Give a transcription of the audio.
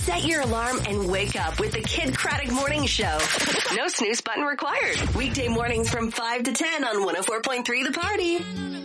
Set your alarm and wake up with the Kid Craddock Morning Show. No snooze button required. Weekday mornings from 5 to 10 on 104.3 The Party.